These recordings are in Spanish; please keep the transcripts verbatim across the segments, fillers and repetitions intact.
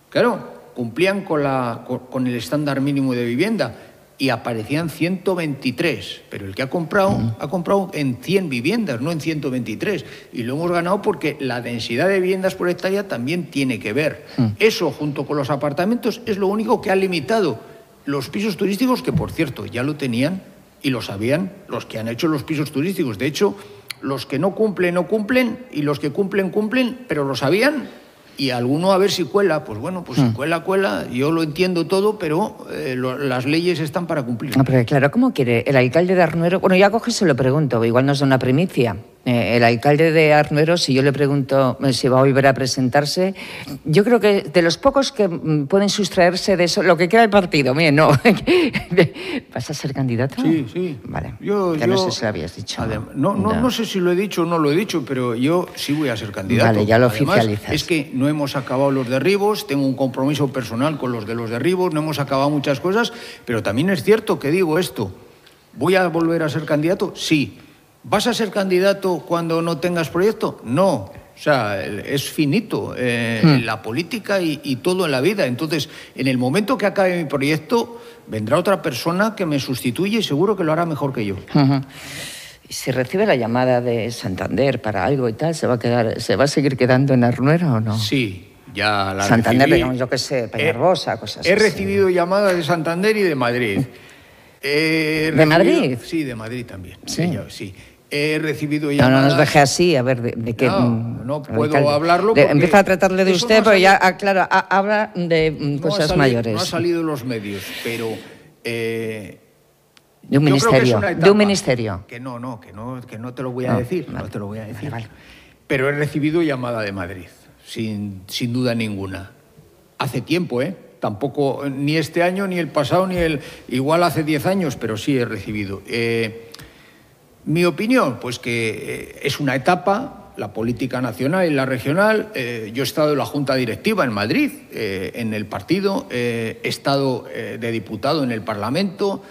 Claro, cumplían con, la, con, con el estándar mínimo de vivienda y aparecían ciento veintitrés, pero el que ha comprado, uh-huh. ha comprado en cien viviendas, no en ciento veintitrés, y lo hemos ganado porque la densidad de viviendas por hectárea también tiene que ver. Uh-huh. Eso, junto con los apartamentos, es lo único que ha limitado los pisos turísticos, que por cierto ya lo tenían y lo sabían los que han hecho los pisos turísticos. De hecho, los que no cumplen, no cumplen, y los que cumplen, cumplen, pero lo sabían. Y alguno a ver si cuela, pues bueno, pues mm. si cuela, cuela, yo lo entiendo todo, pero eh, lo, las leyes están para cumplir. No, pero claro, ¿cómo quiere el alcalde de Arnuero? Bueno, ya coge y se lo pregunto, igual nos da una primicia. Eh, el alcalde de Arnuero, si yo le pregunto eh, si va a volver a presentarse, yo creo que de los pocos que mm, pueden sustraerse de eso, lo que queda del partido, bien, ¿no? ¿Vas a ser candidato? Sí, sí. Vale, yo, ya yo, no sé si lo habías dicho. Adem- no, no, no. no sé si lo he dicho o no lo he dicho, pero yo sí voy a ser candidato. Vale, ya lo Además, oficializas. Es que no hemos acabado los derribos, tengo un compromiso personal con los de los derribos, no hemos acabado muchas cosas, pero también es cierto que digo esto, ¿voy a volver a ser candidato? Sí. ¿Vas a ser candidato cuando no tengas proyecto? No. O sea, es finito eh, hmm. la política y, y todo en la vida. Entonces, en el momento que acabe mi proyecto, vendrá otra persona que me sustituye y seguro que lo hará mejor que yo. Uh-huh. Si recibe la llamada de Santander para algo y tal, ¿se va a quedar, se va a seguir quedando en Arnuero o no? Sí. Ya la Santander, recibí. digamos, yo qué sé, Peñarbosa, he, cosas he así. He recibido llamadas de Santander y de Madrid. He ¿De Madrid? Sí, de Madrid también. Sí. Sí, sí. He recibido llamadas... No, no nos deje así, a ver, de, de qué... No, no puedo alcalde. hablarlo de, Empieza a tratarle de usted, no pero ya, ah, claro, a, habla de no cosas salido, mayores. No ha salido en los medios, pero... Eh, de un ministerio, etapa, de un ministerio. Que no, no, que no, que no te lo voy a no, decir, vale. no te lo voy a decir. Vale, vale. Pero he recibido llamada de Madrid, sin, sin duda ninguna. Hace tiempo, ¿eh? Tampoco, ni este año, ni el pasado, ni el... Igual hace diez años, pero sí he recibido. Eh, mi opinión, pues que eh, es una etapa, la política nacional y la regional. Eh, yo he estado en la Junta Directiva en Madrid, eh, en el partido, eh, he estado eh, de diputado en el Parlamento.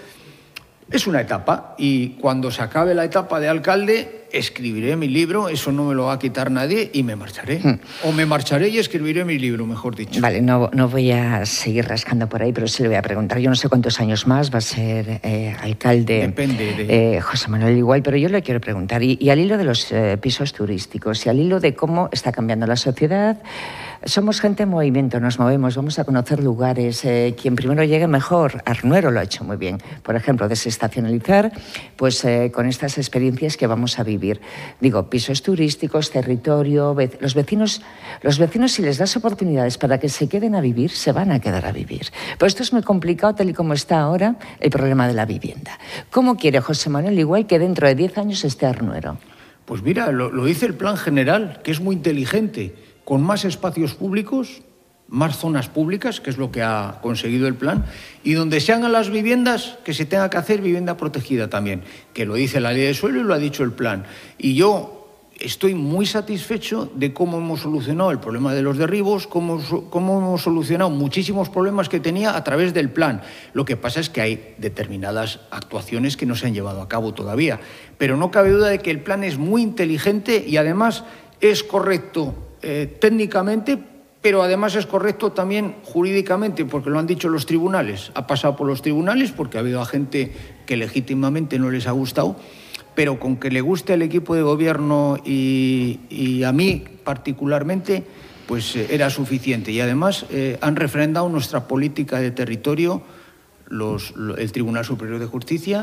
Es una etapa y cuando se acabe la etapa de alcalde escribiré mi libro, eso no me lo va a quitar nadie y me marcharé. Hmm. O me marcharé y escribiré mi libro, mejor dicho. Vale, no, no voy a seguir rascando por ahí, pero sí le voy a preguntar. Yo no sé cuántos años más va a ser eh, alcalde. Depende de... Eh, José Manuel igual, pero yo le quiero preguntar, y, y al hilo de los eh, pisos turísticos, y al hilo de cómo está cambiando la sociedad, somos gente en movimiento, nos movemos, vamos a conocer lugares. Eh, quien primero llegue mejor. Arnuero lo ha hecho muy bien. Por ejemplo, desestacionalizar, pues eh, con estas experiencias que vamos a vivir. Digo, pisos turísticos, territorio, ve los vecinos, los vecinos si les das oportunidades para que se queden a vivir, se van a quedar a vivir. Pero esto es muy complicado tal y como está ahora el problema de la vivienda. ¿Cómo quiere José Manuel igual que dentro de diez años esté Arnuero? Pues mira, lo, lo dice el Plan General, que es muy inteligente. Con más espacios públicos, más zonas públicas, que es lo que ha conseguido el plan, y donde se hagan las viviendas, que se tenga que hacer vivienda protegida también, que lo dice la ley de suelo y lo ha dicho el plan. Y yo estoy muy satisfecho de cómo hemos solucionado el problema de los derribos, cómo, cómo hemos solucionado muchísimos problemas que tenía a través del plan. Lo que pasa es que hay determinadas actuaciones que no se han llevado a cabo todavía, pero no cabe duda de que el plan es muy inteligente y además es correcto Eh, técnicamente, pero además es correcto también jurídicamente, porque lo han dicho los tribunales. Ha pasado por los tribunales porque ha habido a gente que legítimamente no les ha gustado, pero con que le guste al equipo de gobierno y, y a mí particularmente, pues eh, era suficiente. Y además eh, han refrendado nuestra política de territorio los, lo, el Tribunal Superior de Justicia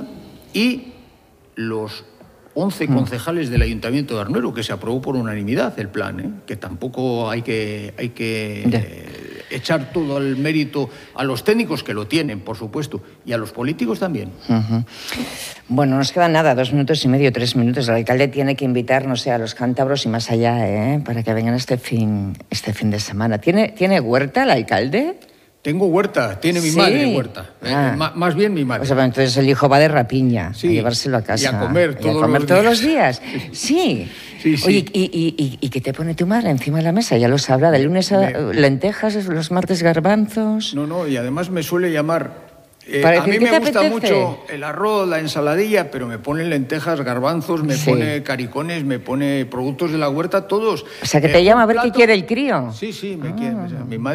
y los once concejales del Ayuntamiento de Arnuero, que se aprobó por unanimidad el plan, ¿eh? Que tampoco hay que, hay que eh, echar todo el mérito a los técnicos, que lo tienen, por supuesto, y a los políticos también. Uh-huh. Bueno, nos quedan nada, dos minutos y medio, tres minutos. El alcalde tiene que invitar, no sé, a los cántabros y más allá, ¿eh? Para que vengan este fin, este fin de semana. ¿Tiene, ¿tiene huerta el alcalde? Tengo huerta, tiene mi ¿Sí? madre huerta. Ah. Eh, más bien mi madre. O sea, entonces el hijo va de rapiña, sí, a llevárselo a casa. Y a comer todos, y a comer los, todos días. los días. Sí. Sí, sí. Oye, ¿y, y, y, ¿y qué te pone tu madre encima de la mesa? Ya lo sabrá, de lunes a me... lentejas, los martes garbanzos. No, no, y además me suele llamar... Eh, a mí me gusta apetece? mucho el arroz, la ensaladilla, pero me pone lentejas, garbanzos, me sí. pone caricones, me pone productos de la huerta, todos. O sea, que te eh, llama a ver plato... qué quiere el crío. Sí, sí, me ah. quiere. O sea, mi madre